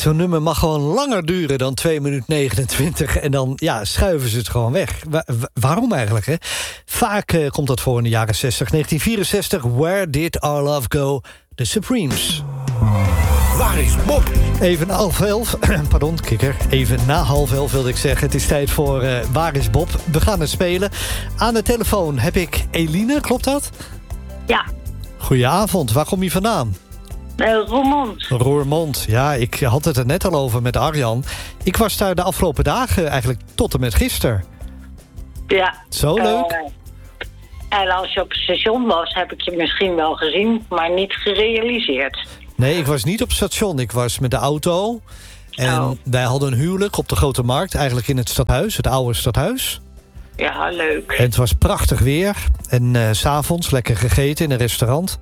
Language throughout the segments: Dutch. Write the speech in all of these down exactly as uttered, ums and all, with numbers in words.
zo'n nummer mag gewoon langer duren dan twee minuten negenentwintig... en dan ja, schuiven ze het gewoon weg. Wa- wa- waarom eigenlijk, hè? Vaak uh, komt dat voor in de jaren zestig. negentien vierenzestig, Where Did Our Love Go? The Supremes. Waar is Bob? Even na half elf, pardon, kikker. Even na half elf wilde ik zeggen. Het is tijd voor uh, Waar is Bob? We gaan het spelen. Aan de telefoon heb ik Eline, klopt dat? Ja. Goedenavond, waar kom je vandaan? Uh, Roermond. Roermond, ja, ik had het er net al over met Arjan. Ik was daar de afgelopen dagen, eigenlijk tot en met gisteren. Ja. Zo leuk. Uh, en als je op het station was, heb ik je misschien wel gezien, maar niet gerealiseerd. Nee, ik was niet op het station. Ik was met de auto. En oh. wij hadden een huwelijk op de Grote Markt. Eigenlijk in het stadhuis, het oude stadhuis. Ja, leuk. En het was prachtig weer. En uh, 's avonds lekker gegeten in een restaurant.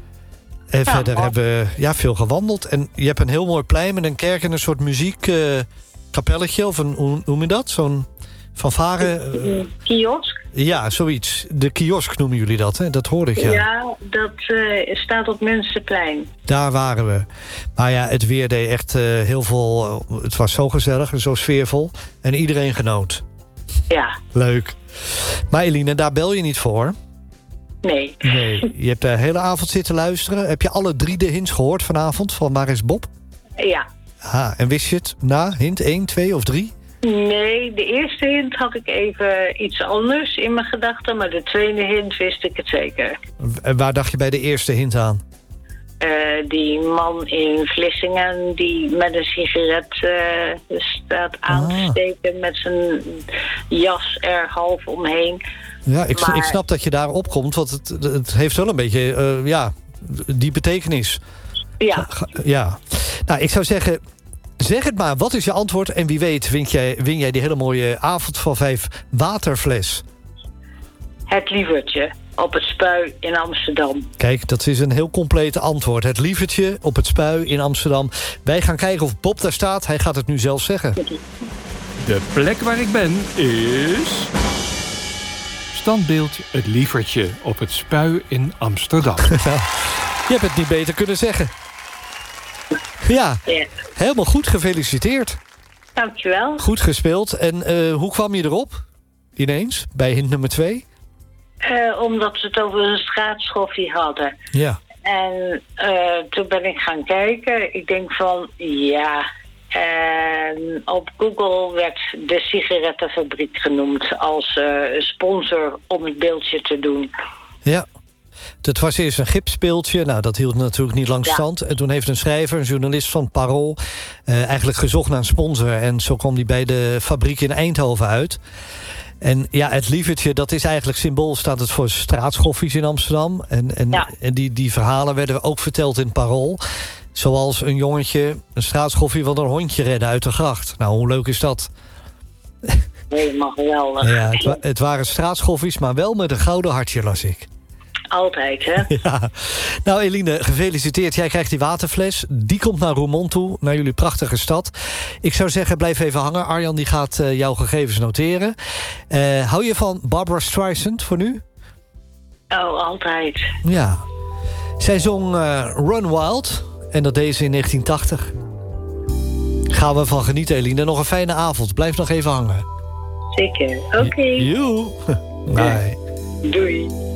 En ja, verder man. hebben we ja, veel gewandeld. En je hebt een heel mooi plein met een kerk en een soort muziekkapelletje. Uh, of een, hoe noem je dat? Zo'n fanfare. Uh, kiosk? Ja, zoiets. De kiosk noemen jullie dat, hè? Dat hoorde ik, ja. Ja, dat uh, staat op Mensenplein. Daar waren we. Maar ja, het weer deed echt uh, heel veel... Uh, het was zo gezellig en zo sfeervol. En iedereen genoot. Ja. Leuk. Maar Eline, daar bel je niet voor. Nee. Nee. Je hebt de hele avond zitten luisteren. Heb je alle drie de hints gehoord vanavond? Van waar is Bob? Ja. Ah, en wist je het na hint één, twee of drie? Nee, de eerste hint had ik even iets anders in mijn gedachten, maar de tweede hint wist ik het zeker. En waar dacht je bij de eerste hint aan? Uh, die man in Vlissingen die met een sigaret uh, staat aan te Ah. steken met zijn jas er half omheen. Ja, ik, Maar- ik snap dat je daar opkomt, want het, het heeft wel een beetje, uh, ja, die betekenis. Ja, Ga- Ja. Nou, ik zou zeggen, zeg het maar. Wat is je antwoord? En wie weet win jij, win jij die hele mooie avond van vijf waterfles. het lievertje op het Spui in Amsterdam. Kijk, dat is een heel compleet antwoord. Het lievertje op het Spui in Amsterdam. Wij gaan kijken of Bob daar staat. Hij gaat het nu zelf zeggen. De plek waar ik ben is... Standbeeld Het Lievertje op het Spui in Amsterdam. Je hebt het niet beter kunnen zeggen. Ja, Ja. helemaal goed. Gefeliciteerd. Dankjewel. Goed gespeeld. En uh, hoe kwam je erop? Ineens, bij hint nummer twee? Uh, omdat we het over een straatschoffie hadden. Ja. En uh, toen ben ik gaan kijken. Ik denk van, ja... En op Google werd de sigarettenfabriek genoemd als uh, sponsor om het beeldje te doen. Ja. Het was eerst een gipsbeeldje. Nou, dat hield natuurlijk niet lang Ja. stand. En toen heeft een schrijver, een journalist van Parool... Uh, eigenlijk gezocht naar een sponsor. En zo kwam die bij de fabriek in Eindhoven uit. En ja, het lievertje, dat is eigenlijk symbool... staat het voor straatschoffies in Amsterdam. En, en, Ja. en die, die verhalen werden ook verteld in Parool. Zoals een jongetje, een straatschoffie... van een hondje redden uit de gracht. Nou, hoe leuk is dat? Helemaal geweldig. Ja, het, wa- het waren straatschoffies, maar wel met een gouden hartje, las ik. Altijd, hè? Ja. Nou, Eline, gefeliciteerd. Jij krijgt die waterfles. Die komt naar Roermond toe, naar jullie prachtige stad. Ik zou zeggen, blijf even hangen. Arjan die gaat uh, jouw gegevens noteren. Uh, hou je van Barbra Streisand voor nu? Oh, altijd. Ja. Zij zong uh, Run Wild. En dat deed ze in negentien tachtig. Gaan we van genieten, Eline. Nog een fijne avond. Blijf nog even hangen. Zeker. Oké. Joe. Bye. Doei.